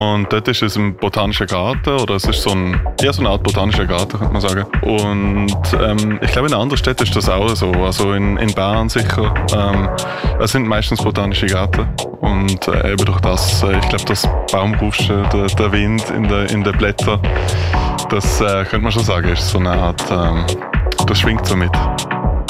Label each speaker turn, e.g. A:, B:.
A: Und dort ist es ein botanischer Garten, oder es ist so eine Art botanischer Garten, könnte man sagen. Und ich glaube, in anderen Städten ist das auch so. Also in Bern sicher. Es sind meistens botanische Gärten. Und eben durch das, ich glaube, das Baumrauschen, der Wind in den Blättern, das könnte man schon sagen, ist so eine Art, das schwingt so mit.